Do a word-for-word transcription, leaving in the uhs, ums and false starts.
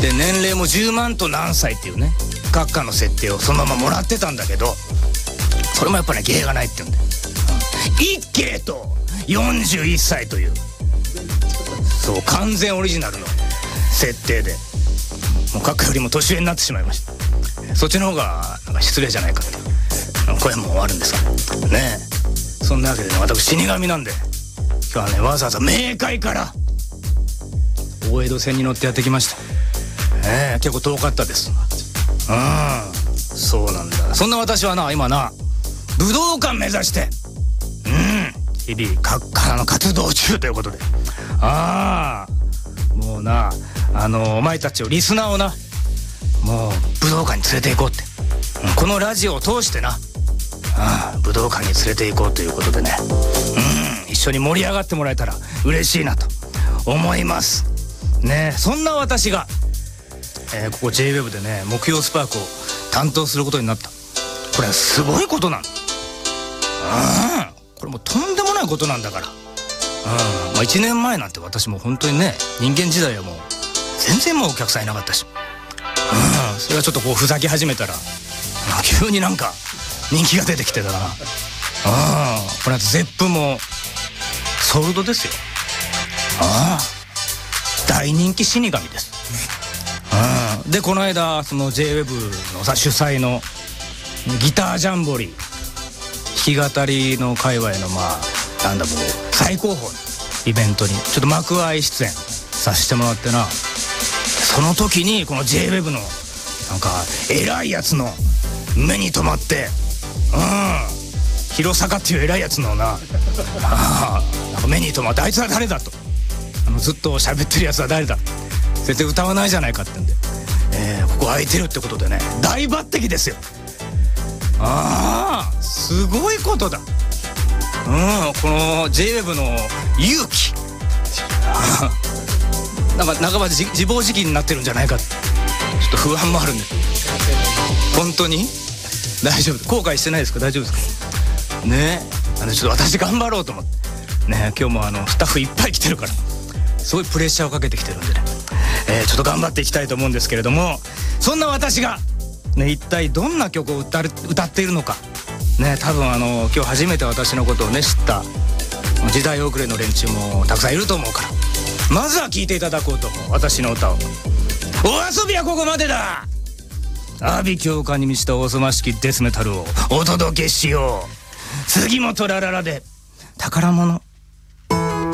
で年齢もじゅうまんと何歳っていうね閣下の設定をそのままもらってたんだけど、それもやっぱね芸がないって言うんだよ。一慶とよんじゅういっさいという、そう完全オリジナルの設定で、もう閣下よりも年上になってしまいました。そっちの方がなんか失礼じゃないかって声もあるんですがね。そんなわけでね、私死神なんで今日はねわざわざ冥界から大江戸線に乗ってやってきました。ええ、結構遠かったです。うん、そうなんだ。そんな私はな今な武道館目指してうん日々閣下の活動中ということで、ああもうなあのお前たちをリスナーをなもう武道館に連れて行こうって、うん、このラジオを通してなああ武道館に連れて行こうということでね、うん一緒に盛り上がってもらえたら嬉しいなと思いますね。そんな私が、えー、ここ ジェイウェブ でね木曜スパークを担当することになった。これはすごいことなんだ。うんこれもうとんでもないことなんだから。うんまあ、いちねんまえなんて私も本当にね人間時代はもう全然もうお客さんいなかったし、うんそれはちょっとこうふざけ始めたら急になんか人気が出てきてたな。うんこの後ゼップもソールドですよ。ああ大人気死神です。うんでこの間その ジェイウェブ のさ主催のギタージャンボリー弾き語りの界隈のまあなんだもう最高峰のイベントにちょっと幕間出演させてもらってな、その時にこの ジェイウェブ のなんか偉いやつの目に留まって、うん広坂っていう偉いやつのなあなんか目に留まって、あいつは誰だと、あのずっと喋ってるやつは誰だ、絶対歌わないじゃないかってんで、えー、ここ空いてるってことでね大抜擢ですよ。ああすごいことだ。うんこの ジェイウェブ の勇気なんか半ば自暴自棄になってるんじゃないかってちょっと不安もあるんで、本当に大丈夫後悔してないですか、大丈夫ですかね。あのちょっと私頑張ろうと思ってね、今日もあのスタッフいっぱい来てるからすごいプレッシャーをかけてきてるんでね、えー、ちょっと頑張っていきたいと思うんですけれども、そんな私がね一体どんな曲を 歌, 歌っているのかね、多分あの今日初めて私のことをね知った時代遅れの連中もたくさんいると思うから、まずは聴いていただこうと思う私の歌を。お遊びはここまでだ。阿鼻教官に満ちたおぞましきデスメタルをお届けしよう。杉本ラララで宝物。